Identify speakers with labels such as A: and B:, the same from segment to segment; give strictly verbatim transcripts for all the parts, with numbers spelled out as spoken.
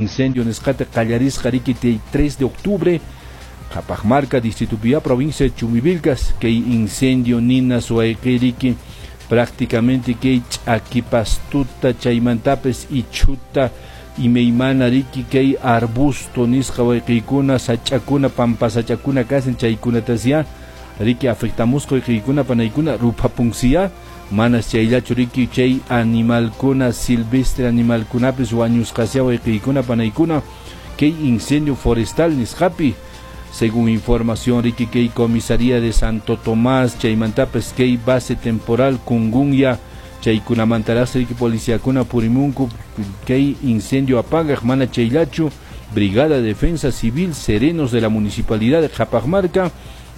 A: incendio en Escata Callaris Jariqui tres de octubre, Japajmarca, Distrito Pía, provincia de Chumivilcas, que incendio Nina Suaequeriqui, prácticamente que aquí pastuta, chaimantapes y chuta, y meimana riki que arbusto nisqawaykikuna sachakuna pampa sachakuna kasen chaykuna tasya riki afectamusqa kikuna panaykuna rupapunsia manas chayllachu riki chay animalkuna silvestre animalkunapis wañusqasya waykikuna panaykuna que incendio forestal nisqapi según información riki que comisaría de Santo Tomás chaymantapes que base temporal kungunya chaykuna mantarasa riki policía kuna purimunku que incendio apaga mana chaylachu brigada de defensa civil serenos de la municipalidad de Japajmarca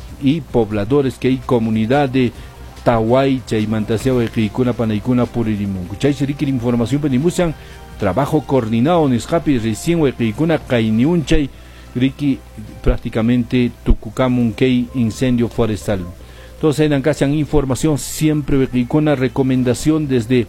A: y pobladores que hay comunidad de Tawai chaymantaseo equikuna panaykuna purimunku chay riki información penimusan trabajo coordinado nisqapi recién equikuna kainiunchay riki prácticamente tukukamun kay incendio forestal. Entonces, en casa información siempre con una recomendación desde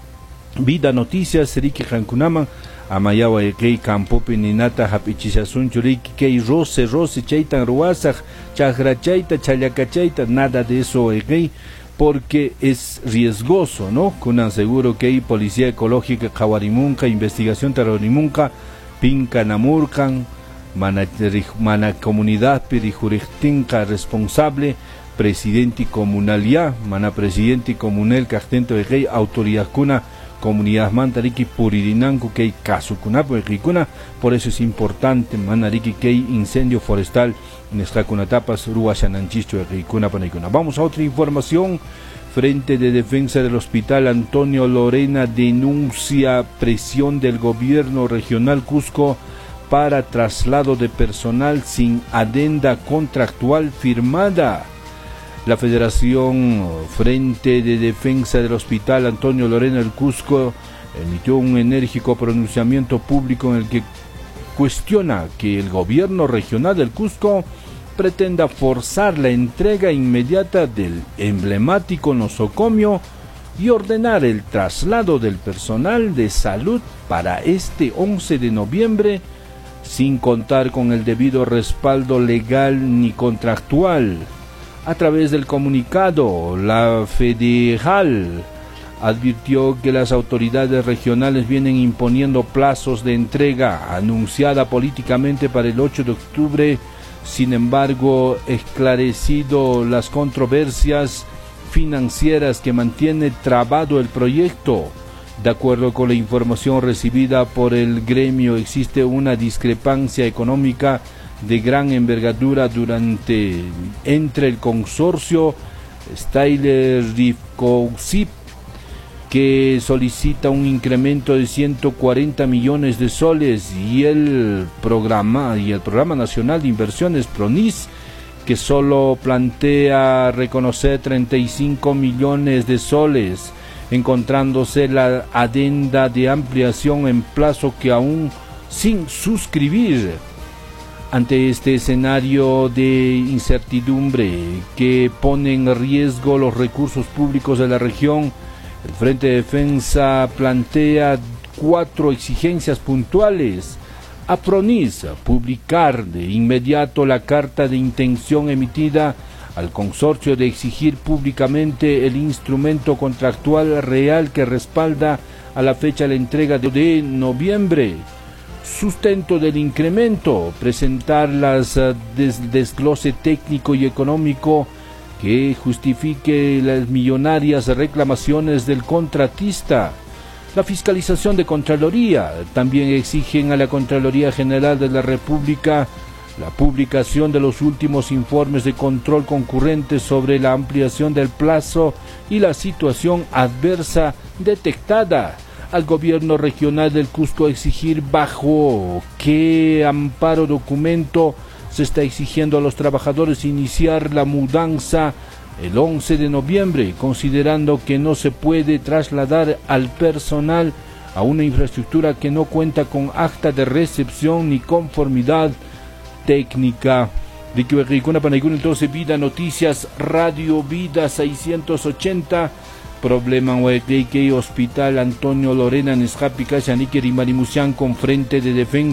A: Vida Noticias, Riki Hankunaman, Amayawa Ekei Campo Peninata, Hapichisasun, Churiki, Kei Rose, Rose, Chaitan, Ruasaj, Chagrachaita, Chayacachaita, nada de eso Ekei, porque es riesgoso, ¿no? Con seguro que hay Policía Ecológica, Jawarimunca, Investigación Terrorimunca, Pinca Namurcan, Mana, mana Comunidad Pirijurictinca responsable, presidente comunalía, mana presidente comunal castento de rey, autoridad cuna, comunidad mantariki puririnanku que caso cunapo kuna, por eso es importante manariki que incendio forestal en esta cunatapas ruashananchicho de rey kuna panikuna. Vamos a otra información. Frente de Defensa del Hospital Antonio Lorena denuncia presión del gobierno regional Cusco para traslado de personal sin adenda contractual firmada. La Federación Frente de Defensa del Hospital Antonio Lorena del Cusco emitió un enérgico pronunciamiento público en el que cuestiona que el gobierno regional del Cusco pretenda forzar la entrega inmediata del emblemático nosocomio y ordenar el traslado del personal de salud para este once de noviembre sin contar con el debido respaldo legal ni contractual. A través del comunicado, la Federal advirtió que las autoridades regionales vienen imponiendo plazos de entrega anunciada políticamente para el ocho de octubre, sin embargo, esclarecido las controversias financieras que mantiene trabado el proyecto. De acuerdo con la información recibida por el gremio, existe una discrepancia económica de gran envergadura durante entre el consorcio Steyler Rifcoxip, que solicita un incremento de ciento cuarenta millones de soles, y el programa y el programa nacional de inversiones PRONIS, que solo plantea reconocer treinta y cinco millones de soles, encontrándose la adenda de ampliación en plazo que aún sin suscribir. Ante este escenario de incertidumbre que pone en riesgo los recursos públicos de la región, el Frente de Defensa plantea cuatro exigencias puntuales. A PRONIS publicar de inmediato la carta de intención emitida al consorcio de exigir públicamente el instrumento contractual real que respalda a la fecha la entrega de noviembre. Sustento del incremento, presentar las des desglose técnico y económico que justifique las millonarias reclamaciones del contratista. La fiscalización de Contraloría, también exigen a la Contraloría General de la República la publicación de los últimos informes de control concurrentes sobre la ampliación del plazo y la situación adversa detectada. Al gobierno regional del Cusco exigir bajo qué amparo documento se está exigiendo a los trabajadores iniciar la mudanza el once de noviembre, considerando que no se puede trasladar al personal a una infraestructura que no cuenta con acta de recepción ni conformidad técnica. Entonces, Vida Noticias, Radio Vida seiscientos ochenta. Problema que Hospital Antonio Lorena Nescapica Shanique Rimarimusian con Frente de Defensa